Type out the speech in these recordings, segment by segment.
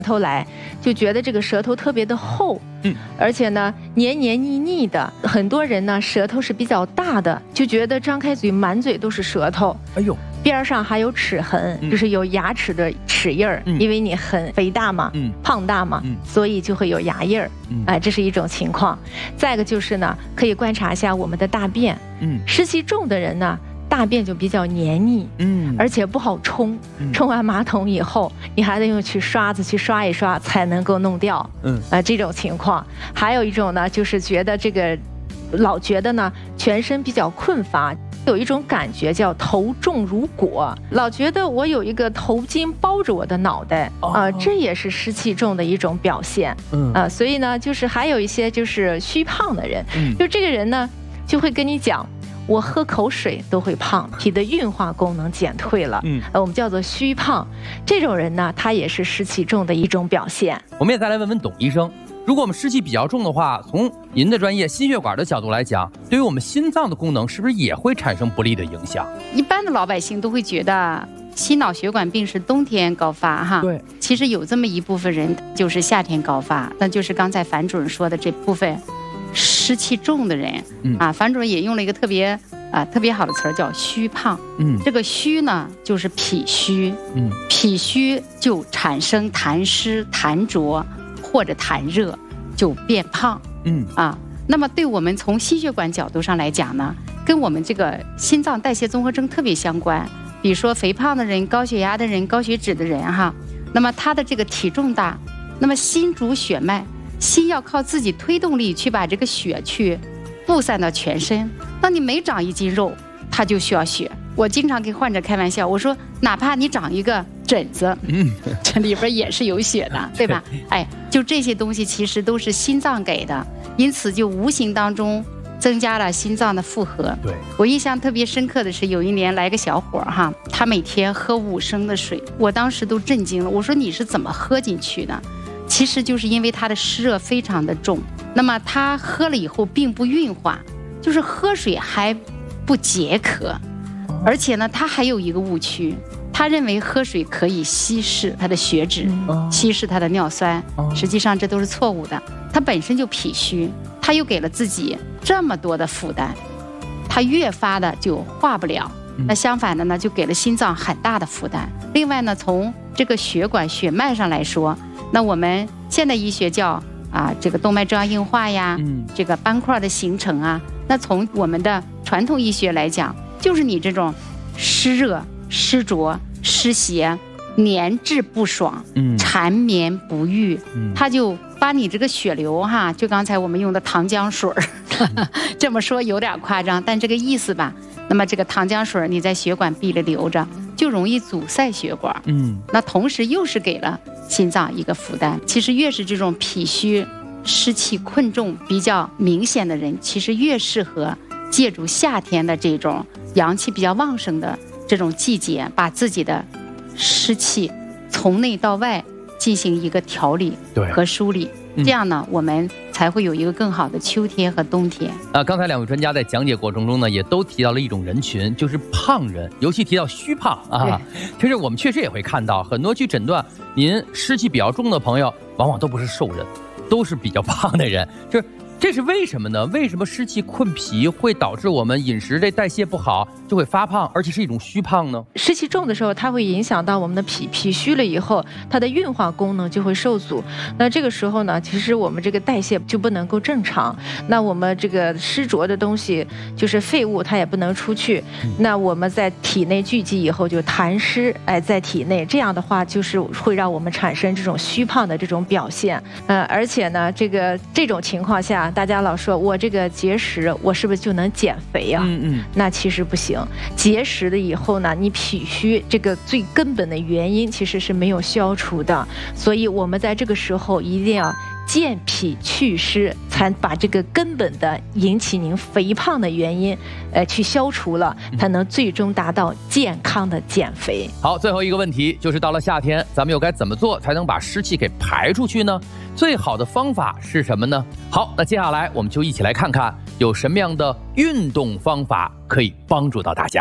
头来，就觉得这个舌头特别的厚，而且呢黏黏腻腻的。很多人呢舌头是比较大的，就觉得张开嘴满嘴都是舌头， 哎呦， 边上还有齿痕，就是有牙齿的齿印儿，因为你很肥大嘛，胖大嘛，所以就会有牙印儿，这是一种情况。再一个就是呢，可以观察一下我们的大便，湿气重的人呢，大便就比较黏腻，而且不好冲，冲完马桶以后，你还得用去刷子去刷一刷才能够弄掉，这种情况。还有一种呢，就是觉得这个老觉得呢全身比较困乏，有一种感觉叫头重如裹，老觉得我有一个头巾包着我的脑袋，这也是湿气重的一种表现，所以呢，就是还有一些就是虚胖的人，就这个人呢就会跟你讲，我喝口水都会胖，脾的运化功能减退了，我们叫做虚胖。这种人呢，他也是湿气重的一种表现。 我们也再来问问董医生，如果我们湿气比较重的话，从您的专业心血管的角度来讲，对于我们心脏的功能是不是也会产生不利的影响？ 一般的老百姓都会觉得心脑血管病是冬天高发哈， 对， 其实有这么一部分人就是夏天高发，那就是刚才樊主任说的这部分湿气重的人，樊主任也用了一个特别好的词儿叫虚胖，这个虚呢就是脾虚，脾虚就产生痰湿、痰浊或者痰热，就变胖，那么对我们从心血管角度上来讲呢，跟我们这个心脏代谢综合征特别相关。比如说肥胖的人、高血压的人、高血脂的人哈，那么他的这个体重大，那么心主血脉，心要靠自己推动力去把这个血去布散到全身。那你每长一斤肉，它就需要血。我经常跟患者开玩笑，我说哪怕你长一个疹子，这里边也是有血的，对吧？就这些东西其实都是心脏给的，因此就无形当中增加了心脏的负荷。 对， 我印象特别深刻的是，有一年来个小伙哈，他每天喝5升的水，我当时都震惊了，我说你是怎么喝进去的？其实就是因为他的湿热非常的重，那么他喝了以后并不运化，就是喝水还不解渴，而且呢，他还有一个误区，他认为喝水可以稀释他的血脂，稀释他的尿酸，实际上这都是错误的。他本身就脾虚，他又给了自己这么多的负担，他越发的就化不了。那相反的呢，就给了心脏很大的负担。另外呢，从这个血管血脉上来说，那我们现代医学叫这个动脉粥样硬化呀，这个斑块的形成啊。那从我们的传统医学来讲，就是你这种湿热、湿浊、湿邪、黏滞不爽、缠绵不愈，它就把你这个血流哈，就刚才我们用的糖浆水这么说有点夸张，但这个意思吧。那么这个糖浆水你在血管壁里流着，就容易阻塞血管，那同时又是给了心脏一个负担。其实越是这种脾虚、湿气困重比较明显的人，其实越适合借助夏天的这种阳气比较旺盛的这种季节，把自己的湿气从内到外进行一个调理和梳理，这样呢，我们才会有一个更好的秋天和冬天。 刚才2位专家在讲解过程中呢，也都提到了一种人群，就是胖人，尤其提到虚胖啊。其实我们确实也会看到很多去诊断您湿气比较重的朋友，往往都不是瘦人，都是比较胖的人。这是为什么呢？为什么湿气困脾会导致我们饮食这代谢不好，就会发胖，而且是一种虚胖呢？ 湿气重的时候，它会影响到我们的脾，脾虚了以后，它的运化功能就会受阻。那这个时候呢，其实我们这个代谢就不能够正常。那我们这个湿浊的东西，就是废物，它也不能出去。那我们在体内聚集以后，就痰湿在体内，这样的话就是会让我们产生这种虚胖的这种表现。而且呢，这种情况下，大家老说我这个节食，我是不是就能减肥啊？那其实不行。节食了以后呢，你脾虚这个最根本的原因其实是没有消除的，所以我们在这个时候一定要健脾祛湿，才把这个根本的引起您肥胖的原因去消除了，才能最终达到健康的减肥。 好，最后一个问题就是到了夏天，咱们又该怎么做才能把湿气给排出去呢？最好的方法是什么呢？好，那接下来我们就一起来看看有什么样的运动方法可以帮助到大家。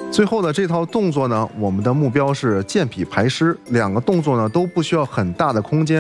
最后的这套动作呢，我们的目标是健脾排湿，2个动作呢都不需要很大的空间。